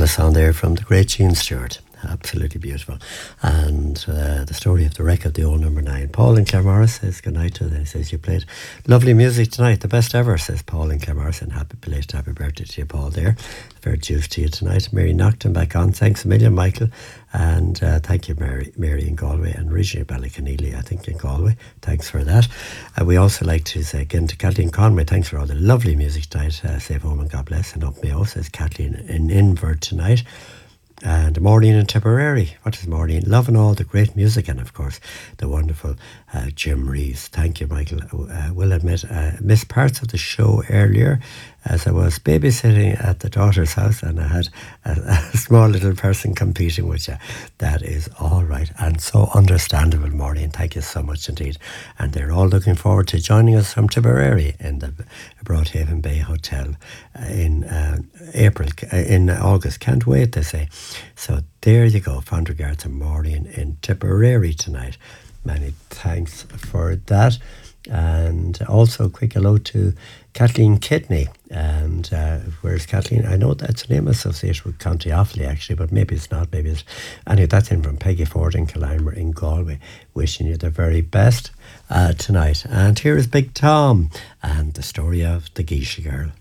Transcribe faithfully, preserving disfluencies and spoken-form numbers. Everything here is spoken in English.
Marvelous song there from the great Gene Stewart. Absolutely beautiful. And uh, the story of the wreck of the old number nine. Paul in Claremorris says good night to them. He says you played lovely music tonight, the best ever, says Paul in Claremorris, and happy belated happy birthday to you, Paul, there. Fair dues to you tonight. Mary knocked him back on. Thanks a million, Michael. And uh, thank you, Mary, Mary in Galway, and Regina Ballyconneely, I think, in Galway. Thanks for that. Uh, we also like to say again to Kathleen Conway, thanks for all the lovely music tonight. Uh, Save home and God bless. And up Mayo, says Kathleen in Invert tonight. And Maureen in Tipperary. What is Maureen? Loving all the great music, and of course the wonderful uh, Jim Reeves. Thank you, Michael. I uh, will admit I uh, missed parts of the show earlier as I was babysitting at the daughter's house, and I had a, a small little person competing with you. That is all right and so understandable, Maureen. Thank you so much indeed. And they're all looking forward to joining us from Tipperary in the Broadhaven Bay Hotel uh, in uh, April, uh, in August. Can't wait, they say. So there you go. Fond regards to Maureen in Tipperary tonight. Many thanks for that. And also a quick hello to Kathleen Kidney. And uh, where's Kathleen? I know that's a name associated with County Offaly actually, but maybe it's not. Maybe it's anyway. That's in from Peggy Ford in Killimer in Galway. Wishing you the very best uh, tonight. And here is Big Tom and the story of the Geisha Girl.